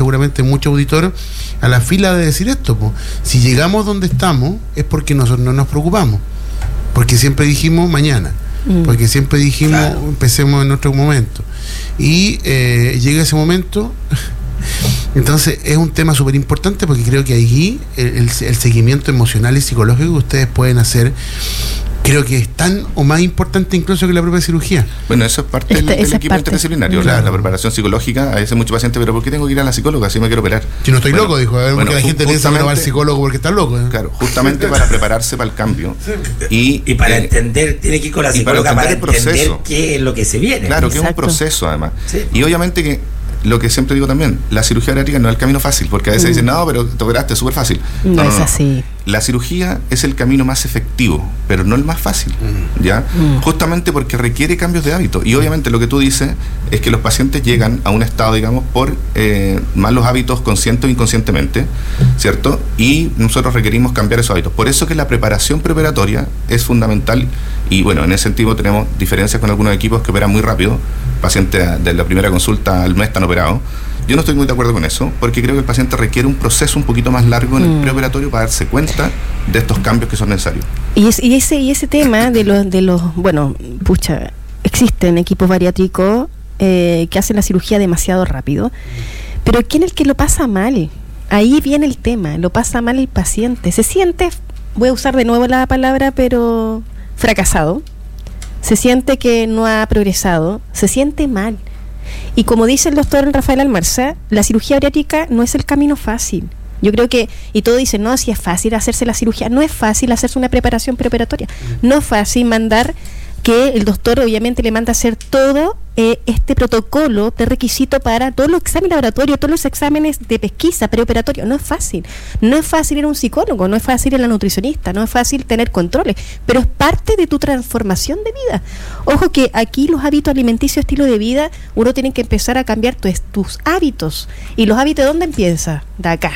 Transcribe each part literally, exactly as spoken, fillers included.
seguramente muchos auditores a la fila de decir esto, po. Si llegamos donde estamos es porque nosotros no nos preocupamos, porque siempre dijimos mañana, mm. porque siempre dijimos claro. empecemos en otro momento, y eh, llega ese momento. Entonces es un tema súper importante, porque creo que allí el, el, el seguimiento emocional y psicológico que ustedes pueden hacer, creo que es tan o más importante incluso que la propia cirugía. Bueno, eso es parte Esta, del, del equipo parte. interdisciplinario, claro. la, la preparación psicológica. A veces muchos pacientes, pero ¿por qué tengo que ir a la psicóloga si me quiero operar? Si no estoy bueno, loco, dijo, a ver, bueno, porque la gente piensa que no va al psicólogo porque está loco. ¿eh? Claro, justamente para prepararse para el cambio. Sí. Y, y para eh, entender, tiene que ir con la psicóloga para entender, para entender qué es lo que se viene. Claro, Exacto. que es un proceso además. Sí. Y obviamente que lo que siempre digo también, la cirugía bariátrica no es el camino fácil, porque a veces mm. dicen, no, pero te operaste, es súper fácil. No, no, no, es no. así. La cirugía es el camino más efectivo, pero no el más fácil, mm. ¿ya? Mm. Justamente porque requiere cambios de hábito. Y obviamente lo que tú dices es que los pacientes llegan a un estado, digamos, por eh, malos hábitos consciente o inconscientemente, ¿cierto? Y nosotros requerimos cambiar esos hábitos. Por eso que la preparación preoperatoria es fundamental. Y bueno, en ese sentido tenemos diferencias con algunos equipos que operan muy rápido. Pacientes de la primera consulta al mes están operados. Yo no estoy muy de acuerdo con eso, porque creo que el paciente requiere un proceso un poquito más largo en el mm. preoperatorio para darse cuenta de estos cambios que son necesarios. Y, es, y ese y ese tema de los, de los bueno, pucha, existen equipos bariátricos eh, que hacen la cirugía demasiado rápido, pero ¿quién es el que lo pasa mal? Ahí viene el tema, lo pasa mal el paciente. Se siente, voy a usar de nuevo la palabra, pero fracasado. Se siente que no ha progresado, se siente mal. Y como dice el doctor Rafael Almarza, la cirugía bariátrica no es el camino fácil. Yo creo que, y todos dicen, no, si es fácil hacerse la cirugía, no es fácil hacerse una preparación preoperatoria, no es fácil mandar que el doctor obviamente le manda a hacer todo eh, este protocolo de requisito para todos los exámenes laboratorios, todos los exámenes de pesquisa preoperatorio. No es fácil, no es fácil ir a un psicólogo, no es fácil ir a la nutricionista, no es fácil tener controles, pero es parte de tu transformación de vida. Ojo que aquí los hábitos alimenticios, estilo de vida, uno tiene que empezar a cambiar tu, tus hábitos. ¿Y los hábitos de dónde empieza? De acá.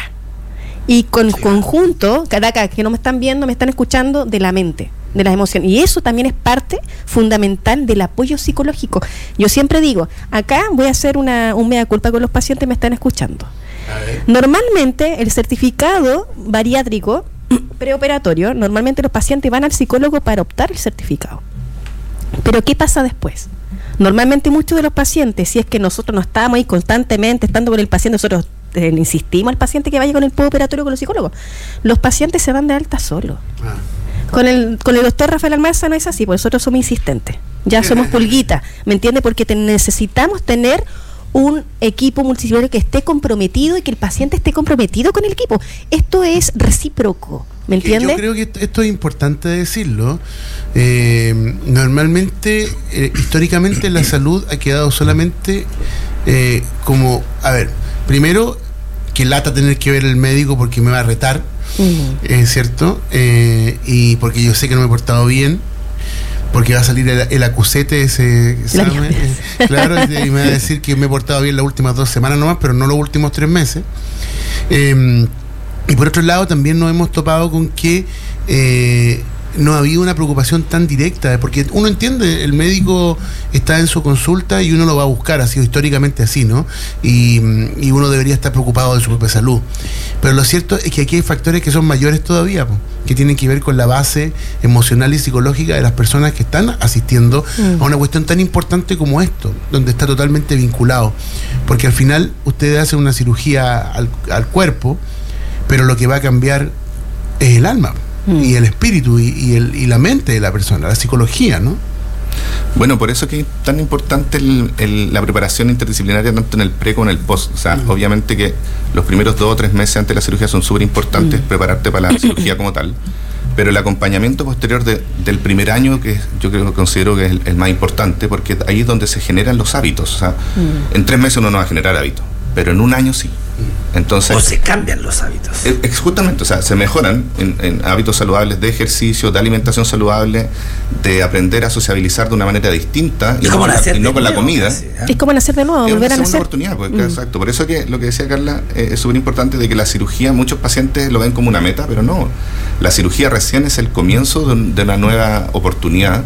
Y con sí. conjunto, de acá, que no me están viendo, me están escuchando, de la mente, de las emociones, y eso también es parte fundamental del apoyo psicológico. Yo siempre digo, acá voy a hacer una un mea culpa con los pacientes que me están escuchando. Normalmente el certificado bariátrico preoperatorio, normalmente los pacientes van al psicólogo para optar el certificado. Pero ¿qué pasa después? Normalmente muchos de los pacientes, si es que nosotros no estamos ahí constantemente estando con el paciente, nosotros eh, le insistimos al paciente que vaya con el postoperatorio con los psicólogos, los pacientes se dan de alta solos. Ah. Con el con el doctor Rafael Almarza no es así, porque nosotros somos insistentes, ya somos pulguitas, ¿me entiende? Porque te, necesitamos tener un equipo multidisciplinario que esté comprometido y que el paciente esté comprometido con el equipo. Esto es recíproco, ¿me entiende? Yo creo que esto es importante decirlo. Eh, normalmente, eh, históricamente, la salud ha quedado solamente eh, como, a ver, primero, que lata tener que ver el médico porque me va a retar, uh-huh. eh, ¿cierto? Eh, y porque yo sé que no me he portado bien, porque va a salir el, el acusete de ese examen, eh, claro, y me va a decir que me he portado bien las últimas dos semanas nomás, pero no los últimos tres meses. Eh, y por otro lado, también nos hemos topado con que eh, no había una preocupación tan directa, porque uno entiende, el médico está en su consulta y uno lo va a buscar, ha sido históricamente así, ¿no? Y, y uno debería estar preocupado de su propia salud. Pero lo cierto es que aquí hay factores que son mayores todavía, po, que tienen que ver con la base emocional y psicológica de las personas que están asistiendo mm. a una cuestión tan importante como esto, donde está totalmente vinculado. Porque al final ustedes hacen una cirugía al, al cuerpo, pero lo que va a cambiar es el alma. Mm. Y el espíritu y, y, el, y la mente de la persona, la psicología, ¿no? Bueno, por eso que es tan importante el, el, la preparación interdisciplinaria tanto en el pre como en el post. O sea, mm. obviamente que los primeros dos o tres meses antes de la cirugía son súper importantes, mm. prepararte para la cirugía como tal, pero el acompañamiento posterior de, del primer año, que yo creo que considero que es el, el más importante, porque ahí es donde se generan los hábitos. O sea, mm. en tres meses uno no va a generar hábitos, pero en un año sí. Entonces, o se cambian los hábitos. Es, justamente, o sea, se mejoran en, en hábitos saludables de ejercicio, de alimentación saludable, de aprender a sociabilizar de una manera distinta y, y, no, y no con la comida. Casi, ¿eh? Es como nacer de nuevo, es volver una a nacer. Oportunidad, pues, mm. exacto. Por eso que lo que decía Carla eh, es súper importante, de que la cirugía, muchos pacientes lo ven como una meta, pero no. La cirugía recién es el comienzo de, un, de una nueva oportunidad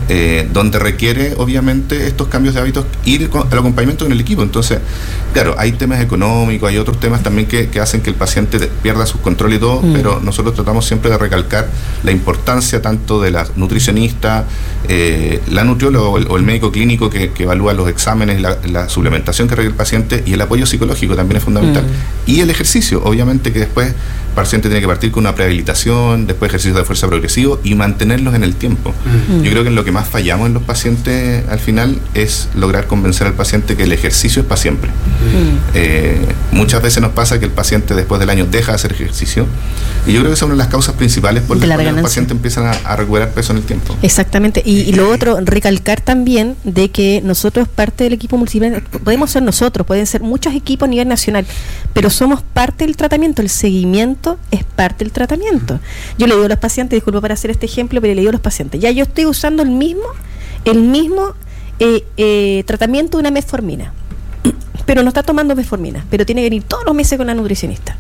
eh, donde requiere obviamente estos cambios de hábitos ir con el acompañamiento con el equipo. Entonces, claro, hay temas económicos, hay otros temas también que, que hacen que el paciente pierda su control y todo, mm. pero nosotros tratamos siempre de recalcar la importancia tanto de la nutricionista, eh, la nutrióloga o el, o el médico clínico que, que evalúa los exámenes, la, la suplementación que requiere el paciente, y el apoyo psicológico también es fundamental. Mm. Y el ejercicio, obviamente que después el paciente tiene que partir con una prehabilitación, después ejercicios de fuerza progresivo y mantenerlos en el tiempo. Mm. Yo creo que en lo que más fallamos en los pacientes al final es lograr convencer al paciente que el ejercicio es para siempre. Mm. Eh, muchas veces nos pasa que el paciente después del año deja de hacer ejercicio, y yo creo que esa es una de las causas principales por las cuales los pacientes empiezan a, a recuperar peso en el tiempo. Exactamente, y, y lo otro, recalcar también de que nosotros, parte del equipo multidisciplinario, podemos ser nosotros, pueden ser muchos equipos a nivel nacional, pero somos parte del tratamiento, el seguimiento es parte del tratamiento. Yo le digo a los pacientes, disculpo para hacer este ejemplo, pero le digo a los pacientes, ya yo estoy usando el mismo, el mismo eh, eh, tratamiento de una metformina, pero no está tomando metformina, pero tiene que venir todos los meses con la nutricionista.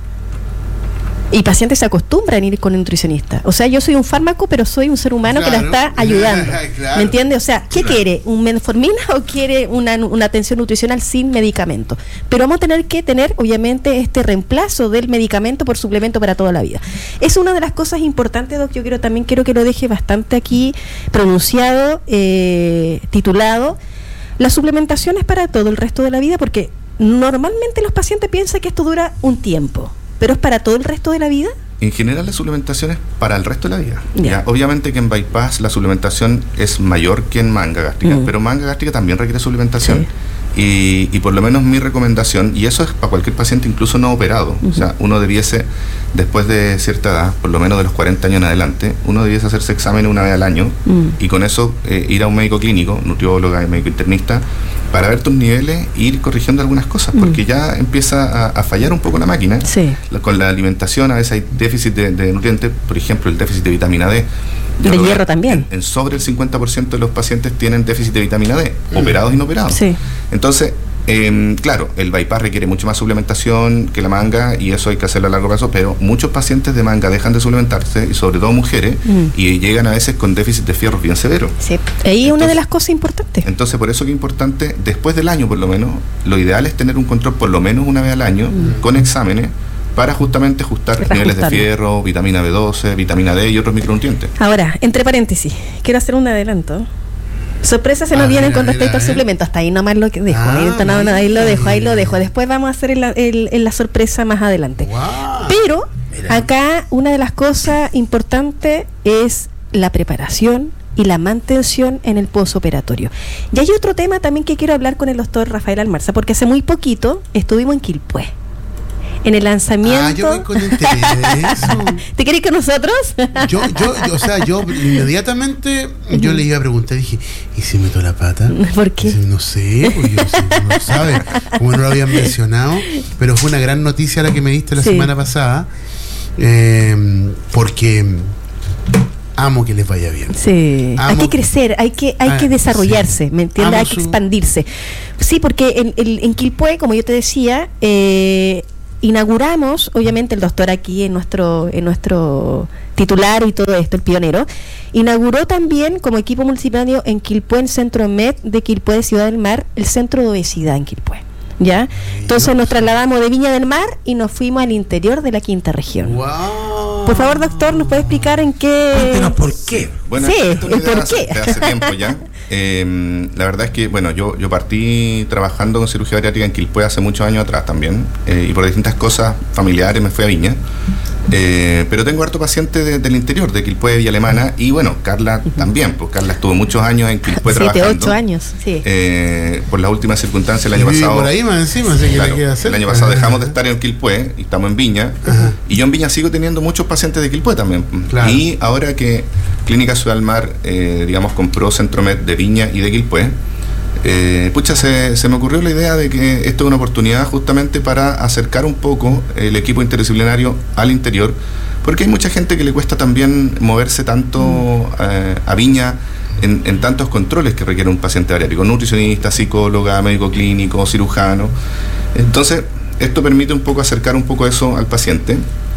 Y pacientes se acostumbran a ir con el nutricionista. O sea, yo soy un fármaco, pero soy un ser humano, claro, que la está ayudando. Claro. ¿Me entiende? O sea, ¿qué claro. quiere? ¿Un metformina o quiere una, una atención nutricional sin medicamento? Pero vamos a tener que tener, obviamente, este reemplazo del medicamento por suplemento para toda la vida. Es una de las cosas importantes, Doc. Yo quiero también quiero que lo deje bastante aquí pronunciado, eh, titulado. La suplementación es para todo el resto de la vida, porque normalmente los pacientes piensan que esto dura un tiempo. ¿Pero es para todo el resto de la vida? En general la suplementación es para el resto de la vida. Yeah. ¿Ya? Obviamente que en bypass la suplementación es mayor que en manga gástrica, mm. pero manga gástrica también requiere suplementación. Sí. Y, y por lo menos mi recomendación, y eso es para cualquier paciente incluso no operado, uh-huh. o sea, uno debiese, después de cierta edad, por lo menos de los cuarenta años en adelante, uno debiese hacerse exámenes una vez al año, uh-huh. y con eso eh, ir a un médico clínico, nutrióloga y médico internista, para ver tus niveles e ir corrigiendo algunas cosas, porque uh-huh. ya empieza a, a fallar un poco la máquina. Sí. La, con la alimentación a veces hay déficit de, de nutrientes, por ejemplo el déficit de vitamina D. De hierro, hierro también. En, en sobre el cincuenta por ciento de los pacientes tienen déficit de vitamina D, uh-huh. operados y no operados. Sí. Entonces, eh, claro, el bypass requiere mucho más suplementación que la manga, y eso hay que hacerlo a largo plazo, pero muchos pacientes de manga dejan de suplementarse, y sobre todo mujeres, mm. y llegan a veces con déficit de fierro bien severo. Sí, ahí es una de las cosas importantes. Entonces, por eso que es importante, después del año por lo menos, lo ideal es tener un control por lo menos una vez al año, mm. con exámenes, para justamente ajustar para niveles de fierro, vitamina B doce, vitamina D y otros micronutrientes. Ahora, entre paréntesis, quiero hacer un adelanto. Sorpresas se nos ah, vienen con respecto al suplemento. Hasta ahí nomás lo que dejo. Ah, ahí, no, no, ahí lo dejo, ahí lo dejo. Después vamos a hacer el, el, el, la sorpresa más adelante. Wow. Pero Mira. acá una de las cosas importantes es la preparación y la mantención en el posoperatorio. Y hay otro tema también que quiero hablar con el doctor Rafael Almarza, porque hace muy poquito estuvimos en Quilpué, en el lanzamiento. Ah, yo voy con interés. ¿Te querés con nosotros? yo, yo, yo, o sea, yo inmediatamente yo le iba a preguntar, dije, ¿y si meto la pata? ¿Por qué? Si, no sé, porque yo, si, no lo sabe, como no lo habían mencionado, pero fue una gran noticia la que me diste la sí. semana pasada, eh, porque amo que les vaya bien. Sí, amo hay que crecer, hay que hay ah, que desarrollarse, sí. ¿me entiendes? Hay que su... expandirse. Sí, porque en, en, en Quilpué, como yo te decía, eh, inauguramos, obviamente el doctor aquí en nuestro en nuestro titular y todo esto, el pionero, inauguró también como equipo multidisciplinario en Quilpué, en Centro Med de Quilpué de Ciudad del Mar, el centro de obesidad en Quilpué. ¿Ya? Entonces nos trasladamos de Viña del Mar y nos fuimos al interior de la quinta región. Wow. Por favor, doctor, ¿nos puede explicar en qué? Cuéntenos por qué. Bueno, sí, esto el por hace, qué. hace tiempo ya. Eh, la verdad es que, bueno, yo, yo partí trabajando con cirugía bariátrica en Quilpué hace muchos años atrás también, eh, y por distintas cosas familiares me fui a Viña. Eh, pero tengo harto paciente de, del interior, de Quilpué, de Villa Alemana, y bueno, Carla uh-huh. también, pues Carla estuvo muchos años en Quilpué Siete, trabajando. ocho años, sí. Eh, por las últimas circunstancias el año y pasado. Por ahí más encima, así que claro, le queda hacer. el año pasado dejamos de estar en Quilpué y estamos en Viña. Ajá. Y yo en Viña sigo teniendo muchos pacientes de Quilpué también. Claro. Y ahora que Clínica Ciudad del Mar, eh, digamos, compró Centro Med de Viña y de Quilpué, Eh, pucha, se, se me ocurrió la idea de que esto es una oportunidad justamente para acercar un poco el equipo interdisciplinario al interior, porque hay mucha gente que le cuesta también moverse tanto eh, a Viña en, en tantos controles que requiere un paciente bariátrico, nutricionista, psicóloga, médico clínico, cirujano. Entonces, esto permite un poco acercar un poco eso al paciente.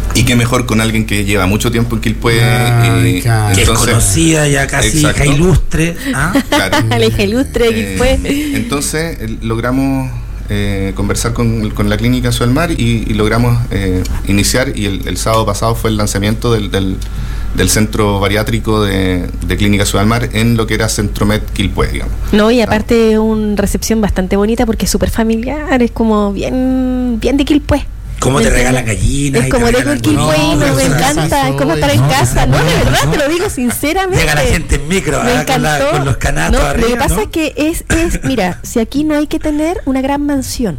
Y qué mejor con alguien que lleva mucho tiempo en Quilpué. Ay, y, que es conocida ya casi, hija ilustre. ¿Ah? Claro. La hija ilustre de Quilpué. Eh, entonces eh, logramos eh, conversar con, con la clínica Ciudad del Mar y, y logramos eh, iniciar, y el, el sábado pasado fue el lanzamiento del, del, del centro bariátrico de, de Clínica Ciudad del Mar en lo que era Centromed Quilpué, digamos. No, y aparte ah. una recepción bastante bonita porque es súper familiar, es como bien, bien de Quilpué. ¿Cómo te regalan gallinas? Es como de Quilpué, no, me encanta, es como estar en casa, no, de verdad, te lo digo sinceramente. Llega la gente en micro, me ah, con, la, con los canastos no, arriba, lo que pasa ¿no? es que es, es, mira, si aquí no hay que tener una gran mansión,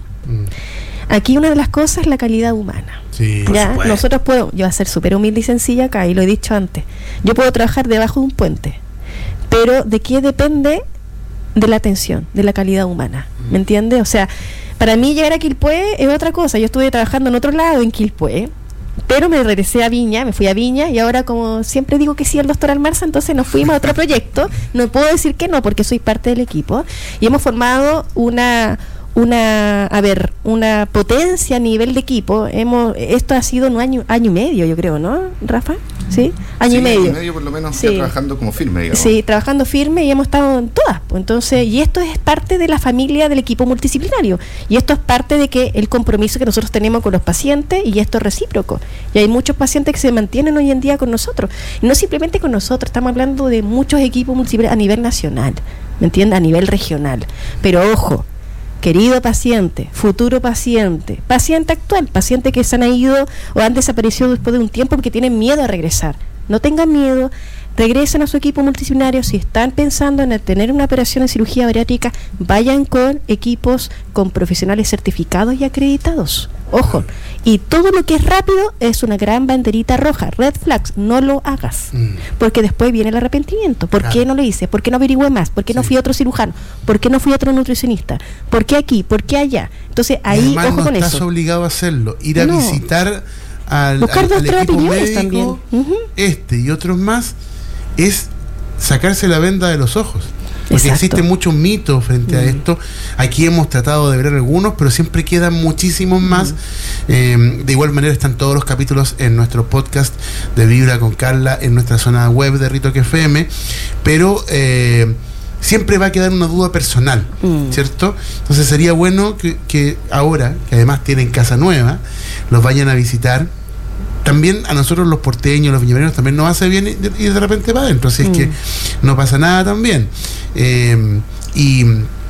aquí una de las cosas es la calidad humana. Sí, ya, nosotros podemos, yo voy a ser súper humilde y sencilla acá, y lo he dicho antes, yo puedo trabajar debajo de un puente, pero ¿de qué depende? De la atención, de la calidad humana, ¿me entiendes? O sea, para mí llegar a Quilpué es otra cosa. Yo estuve trabajando en otro lado en Quilpué, pero me regresé a Viña, me fui a Viña y ahora, como siempre digo que sí al doctor Almarza, entonces nos fuimos a otro proyecto. No puedo decir que no porque soy parte del equipo y hemos formado una una a ver una potencia a nivel de equipo. Hemos esto ha sido un año año y medio, yo creo, ¿no, Rafa? Sí, año sí, y medio. Año y medio por lo menos, sí. Trabajando como firme, digamos. Sí, trabajando firme y hemos estado en todas. Pues, entonces, y esto es parte de la familia del equipo multidisciplinario. Y esto es parte de que el compromiso que nosotros tenemos con los pacientes, y esto es recíproco. Y hay muchos pacientes que se mantienen hoy en día con nosotros. Y no simplemente con nosotros, estamos hablando de muchos equipos multidisciplinarios a nivel nacional, ¿me entiendes? A nivel regional. Pero ojo, querido paciente, futuro paciente, paciente actual, paciente que se han ido o han desaparecido después de un tiempo porque tienen miedo a regresar. No tengan miedo, regresen a su equipo multidisciplinario. Si están pensando en tener una operación en cirugía bariátrica, vayan con equipos con profesionales certificados y acreditados. Ojo, y todo lo que es rápido es una gran banderita roja, red flags, no lo hagas, mm. porque después viene el arrepentimiento. ¿Por claro. qué no lo hice? ¿Por qué no averigüé más? ¿Por qué sí. no fui a otro cirujano? ¿Por qué no fui a otro nutricionista? ¿Por qué aquí? ¿Por qué allá? Entonces ahí, ojo no con estás eso. Estás obligado a hacerlo, ir a no. visitar al, Buscar al, al equipo médico, también. Uh-huh. este y otros más, es sacarse la venda de los ojos. Porque Exacto. existen muchos mitos frente mm. a esto. Aquí hemos tratado de ver algunos, pero siempre quedan muchísimos más. Mm. Eh, de igual manera están todos los capítulos en nuestro podcast de Vibra con Carla, en nuestra zona web de Ritoque F M. Pero eh, siempre va a quedar una duda personal, mm. ¿cierto? Entonces sería bueno que, que ahora, que además tienen casa nueva, los vayan a visitar. También a nosotros los porteños, los viñameros, también nos hace bien y de, y de repente va adentro, así mm. es que no pasa nada también. Eh, y,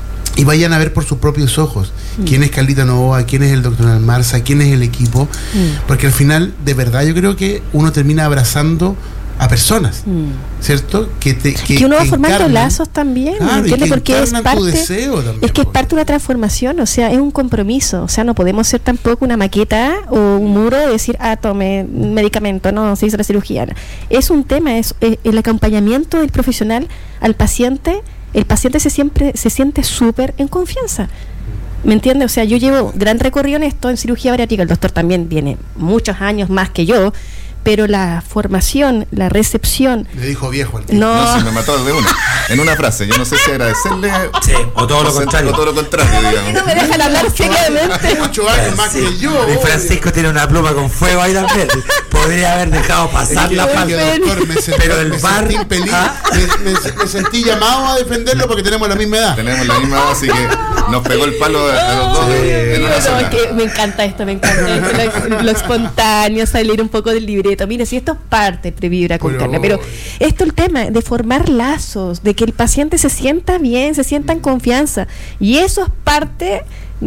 y vayan a ver por sus propios ojos mm. quién es Carlita Novoa, quién es el doctor Almarza, quién es el equipo, mm. porque al final, de verdad, yo creo que uno termina abrazando a personas, mm. ¿cierto? Que, te, que, que uno va que formando encarnan, lazos también, claro, ¿entiendes? Porque es parte, también, es que es parte de una transformación, o sea, es un compromiso, o sea, no podemos ser tampoco una maqueta o un muro de decir, ah, tome medicamento, no, se hizo la cirugía. Es un tema, es, es el acompañamiento del profesional al paciente. El paciente se siempre se siente súper en confianza. ¿Me entiendes? O sea, yo llevo gran recorrido en esto, en cirugía bariátrica, el doctor también viene muchos años más que yo, pero la formación, la recepción... Le dijo viejo al tío. No, no se me mató de una, en una frase. Yo no sé si agradecerle sí, o todo lo contrario. O todo lo contrario, digamos. No me dejan hablar seriamente. Muchos años más sí. que yo. Y Francisco tiene una pluma con fuego ahí también. Podría haber dejado pasar es que, la palma. Pero el me bar... Sentí peli- ¿Ah? me, me, me sentí llamado a defenderlo porque tenemos la misma edad. Tenemos la misma edad, así que nos pegó el palo a, a los dos sí. en una no, que me encanta esto, me encanta esto, lo, lo espontáneo, salir un poco del libreto. Mira, si esto es parte de Vibra con Carla, pero esto el tema de formar lazos, de que el paciente se sienta bien, se sienta en confianza, y eso es parte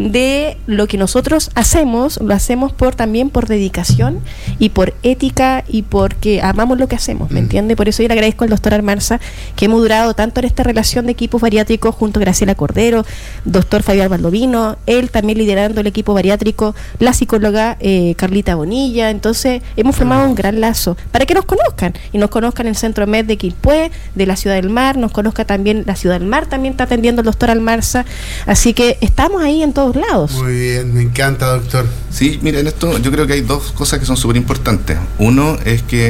de lo que nosotros hacemos. Lo hacemos por también por dedicación y por ética y porque amamos lo que hacemos, ¿me entiende? Por eso yo le agradezco al doctor Almarza que hemos durado tanto en esta relación de equipos bariátricos junto a Graciela Cordero, doctor Fabián Baldovino, él también liderando el equipo bariátrico, la psicóloga eh, Carlita Bonilla. Entonces hemos formado un gran lazo para que nos conozcan y nos conozcan el Centro Med de Quilpué, de la Ciudad del Mar, nos conozca también la Ciudad del Mar, también está atendiendo el doctor Almarza, así que estamos ahí en todo lados. Muy bien, me encanta, doctor. Sí, mira, en esto yo creo que hay dos cosas que son súper importantes. Uno es que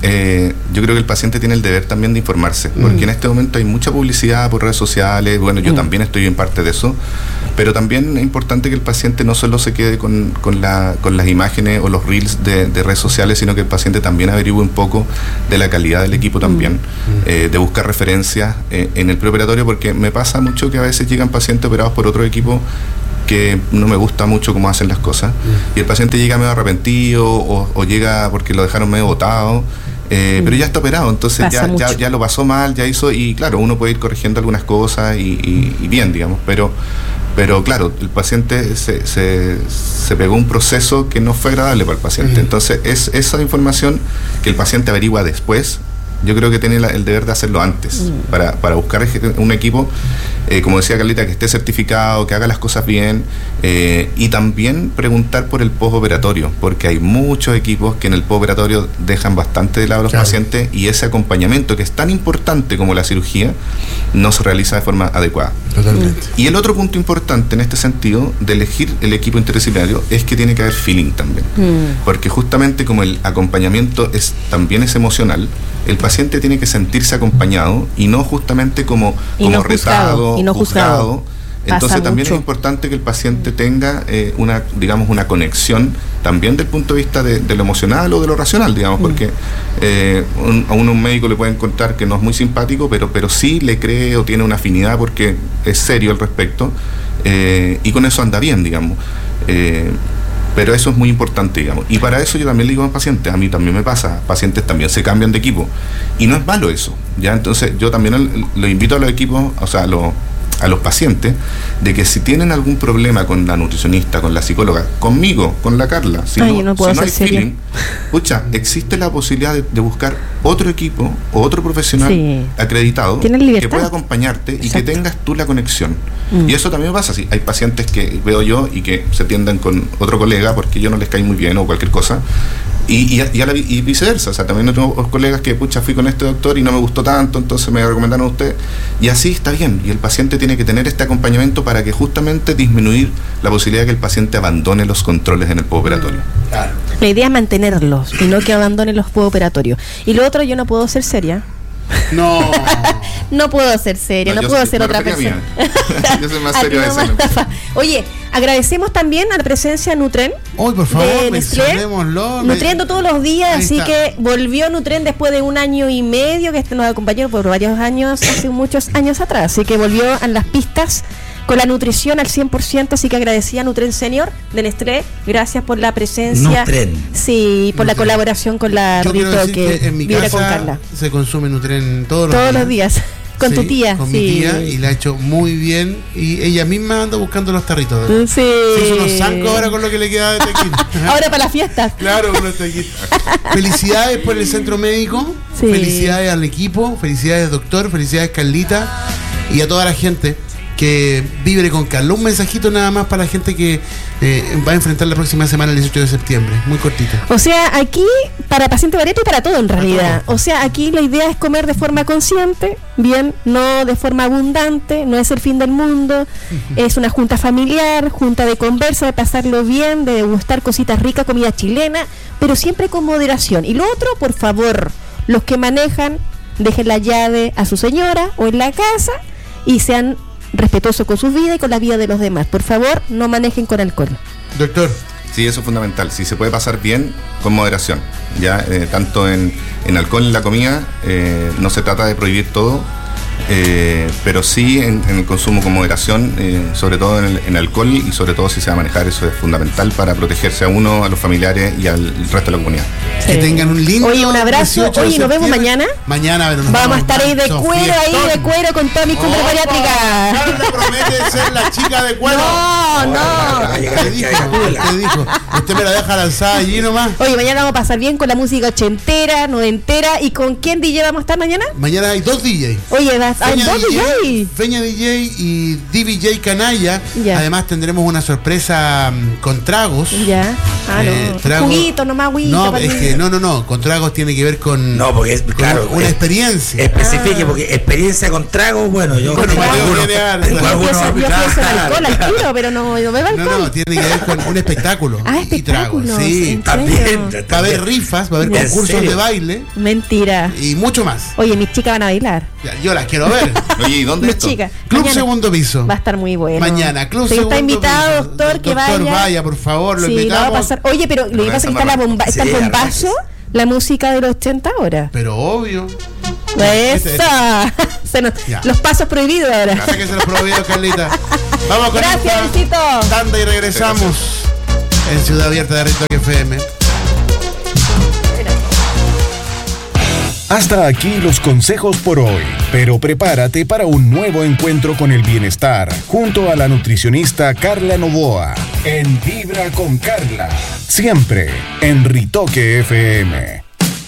eh, yo creo que el paciente tiene el deber también de informarse, porque mm. en este momento hay mucha publicidad por redes sociales, bueno, yo mm. también estoy en parte de eso, pero también es importante que el paciente no solo se quede con, con, la, con las imágenes o los reels de, de redes sociales, sino que el paciente también averigüe un poco de la calidad del equipo también, mm. eh, de buscar referencias eh, en el preoperatorio, porque me pasa mucho que a veces llegan pacientes operados por otro equipo que no me gusta mucho cómo hacen las cosas, mm. y el paciente llega medio arrepentido o, o llega porque lo dejaron medio botado. Eh, mm. Pero ya está operado, entonces ya, ya, ya lo pasó mal, ya hizo, y claro, uno puede ir corrigiendo algunas cosas y, y, y bien, digamos, pero pero claro, el paciente se, se, se pegó un proceso que no fue agradable para el paciente. Mm. Entonces es esa información que el paciente averigua después. Yo creo que tiene la, el deber de hacerlo antes, mm. para, para buscar un equipo, eh, como decía Carlita, que esté certificado, que haga las cosas bien, eh, y también preguntar por el postoperatorio, porque hay muchos equipos que en el postoperatorio dejan bastante de lado a los claro. pacientes, y ese acompañamiento, que es tan importante como la cirugía, no se realiza de forma adecuada. Totalmente. Y el otro punto importante en este sentido de elegir el equipo interdisciplinario es que tiene que haber feeling también, mm. porque justamente como el acompañamiento es también es emocional, el paciente tiene que sentirse acompañado y no justamente como, como no retado, y no juzgado. juzgado. Entonces Pasa también mucho. Es importante que el paciente tenga eh, una, digamos, una conexión también del punto de vista de, de lo emocional o de lo racional, digamos, mm. porque eh, un, a uno un médico le puede encontrar que no es muy simpático, pero, pero sí le cree o tiene una afinidad porque es serio al respecto, eh, y con eso anda bien, digamos. Eh, Pero eso es muy importante, digamos. Y para eso yo también le digo a los pacientes, a mí también me pasa, pacientes también se cambian de equipo. Y no es malo eso, ¿ya? Entonces yo también lo invito a los equipos, o sea, a los, a los pacientes, de que si tienen algún problema con la nutricionista, con la psicóloga, conmigo, con la Carla, si Ay, no, no, puedo si no hay serio. feeling, escucha, existe la posibilidad de, de buscar otro equipo o otro profesional sí. acreditado que pueda acompañarte. Exacto. Y que tengas tú la conexión. Mm. Y eso también pasa, sí, hay pacientes que veo yo y que se tienden con otro colega porque yo no les caí muy bien o cualquier cosa, y, y, y, a la, y viceversa, o sea, también tengo colegas que, pucha, fui con este doctor y no me gustó tanto, entonces me recomendaron a usted, y así está bien, y el paciente tiene que tener este acompañamiento para que justamente disminuir la posibilidad de que el paciente abandone los controles en el postoperatorio. Claro. La idea es mantenerlos y no que abandone los postoperatorios. Y lo otro, yo no puedo ser seria. No. No puedo ser seria, no, no puedo ser otra persona. Yo soy más serio de eso. No. Oye, agradecemos también a la presencia de Nutren. Hoy, por favor, de Nestlé, nutriendo todos los días, así está. Que volvió Nutren después de un año y medio, que nos acompañó por varios años, hace muchos años atrás, así que volvió a las pistas con la nutrición al cien por ciento, así que agradecía a Nutren Senior de Nestlé, gracias por la presencia. Nutren. Sí, por Nutren. La colaboración con la Yo quiero decir que, que en mi casa con Carla. Se consume Nutren todos los todos días. los días. Con sí, tu tía. Con sí. mi tía, y la ha hecho muy bien, y ella misma anda buscando los tarritos. Sí. Se hizo unos zancos ahora con lo que le queda de tequila. Ahora para las fiestas. Claro, con los tequilas. Felicidades por el centro médico, sí. Felicidades al equipo, felicidades doctor, felicidades Carlita, y a toda la gente que vibre con Carlos. Un mensajito nada más para la gente que eh, va a enfrentar la próxima semana, el dieciocho de septiembre, muy cortito. O sea, aquí para paciente bariátrico y para todo en realidad. O sea, aquí la idea es comer de forma consciente, bien, no de forma abundante, no es el fin del mundo, uh-huh. Es una junta familiar, junta de conversa, de pasarlo bien, de degustar cositas ricas, comida chilena, pero siempre con moderación. Y lo otro, por favor, los que manejan, dejen la llave a su señora o en la casa y sean respetuoso con su vida y con la vida de los demás. Por favor, no manejen con alcohol. Doctor. Sí, eso es fundamental. Si se puede pasar bien, con moderación. Ya, eh, tanto en, en alcohol en la comida, eh, no se trata de prohibir todo, eh, pero sí en, en el consumo con moderación, eh, sobre todo en el en alcohol, y sobre todo si se va a manejar, eso es fundamental para protegerse a uno, a los familiares y al resto de la comunidad. Sí. Que tengan un lindo. Oye, un abrazo. Oye, nos vemos mañana. Mañana, pero nos vamos, vamos a estar ahí de cuero, ahí de cuero con todas mis compras bariátricas. Carla promete ser la chica de cuero. No, no. ¿Qué dijo? ¿Qué dijo? Usted me la deja lanzada allí nomás. Oye, mañana vamos a pasar bien con la música ochentera, noventera. ¿Y con quién D J vamos a estar mañana? Mañana hay dos D Js. Oye, hay dos D Js. Feña D J y D V J Canalla. Ya. Además tendremos una sorpresa um, con tragos. Ya. Ah, eh, no. trago, Juguito, nomás agüita. no, es que no, no, no, con tragos tiene que ver con, No, porque es, con claro, una es- experiencia. Especifique, Ah. porque experiencia con trago, bueno, yo Bueno, tengo Mateo algunos- viene a- tengo Yo algunos- Yo soy- yo soy alcohol al tiro, pero no, no bebo No, alcohol. no, tiene que ver con un espectáculo Ah, y tragos. espectáculos, Sí, ¿en También, serio? va a haber rifas, va a haber ¿En concursos serio? de baile Mentira. y mucho más. Oye, mis chicas van a bailar. Ya, yo las quiero ver. Oye, ¿y dónde Mis es esto? chicas. Club Mañana. Segundo Piso. Va a estar muy bueno. Mañana, Club Sí, Segundo está invitado, Piso. doctor, que Doctor, vaya. vaya, por favor, lo Sí, lo va a invitamos. pasar. Oye, pero lo que pasa es que está, la bomba, está el Sí, bombazo, arranques. la música de los ochenta ahora. Pero obvio. ¡Esa! Se nos- Ya. los pasos prohibidos ahora. Hasta que se los prohibido, Carlita. Vamos con Gracias, esta besito. tanda y regresamos en Ciudad Abierta de Rito F M. Hasta aquí los consejos por hoy, pero prepárate para un nuevo encuentro con el bienestar junto a la nutricionista Carla Novoa en Vibra con Carla, siempre en Ritoque F M.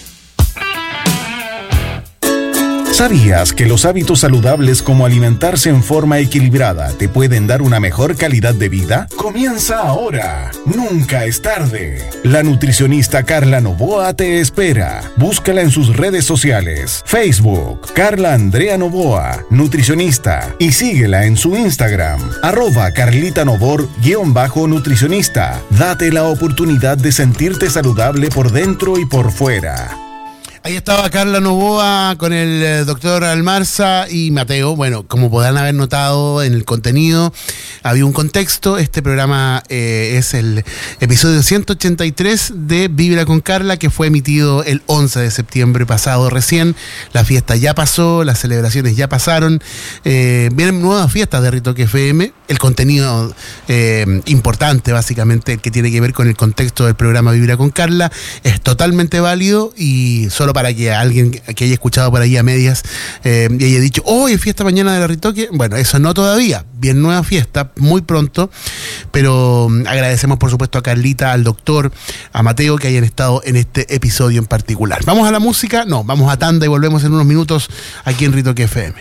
¿Sabías que los hábitos saludables como alimentarse en forma equilibrada te pueden dar una mejor calidad de vida? Comienza ahora. Nunca es tarde. La nutricionista Carla Novoa te espera. Búscala en sus redes sociales. Facebook, Carla Andrea Novoa, nutricionista. Y síguela en su Instagram, arroba Carlita Novor, guión bajo nutricionista. Date la oportunidad de sentirte saludable por dentro y por fuera. Ahí estaba Carla Novoa con el eh, doctor Almarza y Mateo. Bueno, como podrán haber notado en el contenido, había un contexto. Este programa eh, es el episodio ciento ochenta y tres de Vibra con Carla, que fue emitido el once de septiembre pasado recién. La fiesta ya pasó, las celebraciones ya pasaron. Eh, vienen nuevas fiestas de Ritoque F M. El contenido eh, importante, básicamente, el que tiene que ver con el contexto del programa Vibra con Carla, es totalmente válido, y solo para que alguien que haya escuchado por ahí a medias eh, y haya dicho, hoy es fiesta mañana de la Ritoque, bueno, eso no todavía, bien nueva fiesta, muy pronto, pero um, agradecemos por supuesto a Carlita, al doctor, a Mateo, que hayan estado en este episodio en particular. ¿Vamos a la música? No, vamos a tanda y volvemos en unos minutos aquí en Ritoque F M.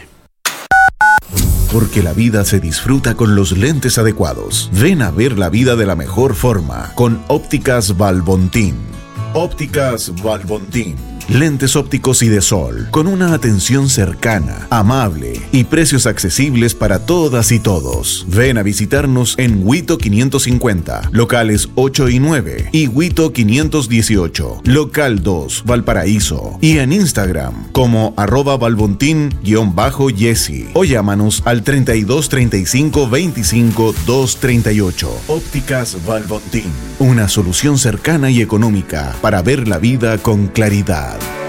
Porque la vida se disfruta con los lentes adecuados. Ven a ver la vida de la mejor forma con Ópticas Valbontín. Ópticas Valbontín. Lentes ópticos y de sol, con una atención cercana, amable y precios accesibles para todas y todos. Ven a visitarnos en Huito quinientos cincuenta, locales ocho y nueve, y Huito quinientos dieciocho, local dos, Valparaíso. Y en Instagram como arroba valbontín-yesi. O llámanos al treinta y dos treinta y cinco veinticinco doscientos treinta y ocho. Ópticas Valbontín, una solución cercana y económica para ver la vida con claridad.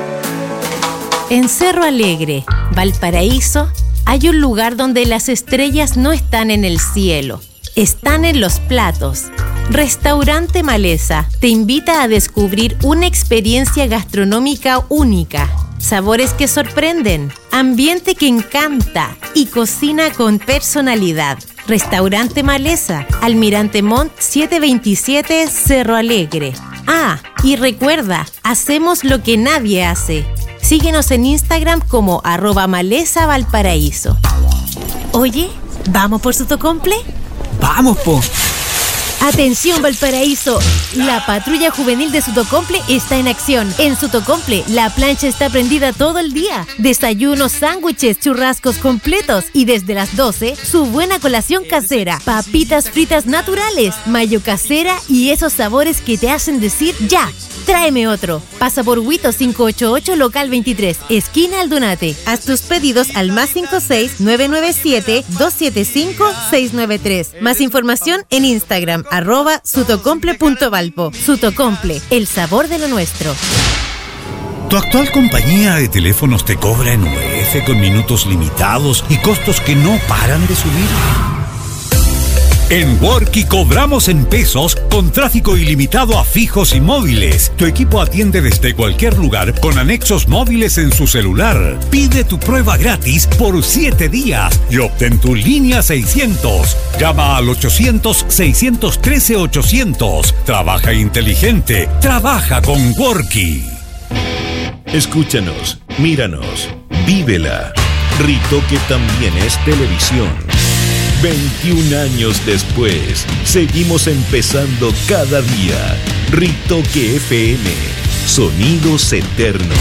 En Cerro Alegre, Valparaíso, hay un lugar donde las estrellas no están en el cielo, están en los platos. Restaurante Maleza te invita a descubrir una experiencia gastronómica única, sabores que sorprenden, ambiente que encanta y cocina con personalidad. Restaurante Maleza, Almirante Montt setecientos veintisiete, Cerro Alegre. Ah, y recuerda, hacemos lo que nadie hace. Síguenos en Instagram como arroba Maleza Valparaíso. Oye, ¿vamos por Sotocomple? ¡Vamos, po! Atención Valparaíso, la patrulla juvenil de Sotocomple está en acción. En Sotocomple, la plancha está prendida todo el día. Desayunos, sándwiches, churrascos completos y desde las doce, su buena colación casera. Papitas fritas naturales, mayo casera y esos sabores que te hacen decir ¡ya! Tráeme otro. Pasa por Huito quinientos ochenta y ocho, local veintitrés, esquina Aldunate. Haz tus pedidos al más cinco seis, nueve nueve siete, dos siete cinco, seis nueve tres. Más información en Instagram, arroba sutocomple.valpo. Sutocomple, el sabor de lo nuestro. ¿Tu actual compañía de teléfonos te cobra en U F con minutos limitados y costos que no paran de subir? En Worky cobramos en pesos con tráfico ilimitado a fijos y móviles. Tu equipo atiende desde cualquier lugar con anexos móviles en su celular. Pide tu prueba gratis por siete días y obtén tu línea seiscientos. Llama al ochocientos, seiscientos trece, ochocientos. Trabaja inteligente. Trabaja con Worky. Escúchanos, míranos, vívela. Ritoque también es televisión. veintiún años después, seguimos empezando cada día. Ritoque F M, sonidos eternos.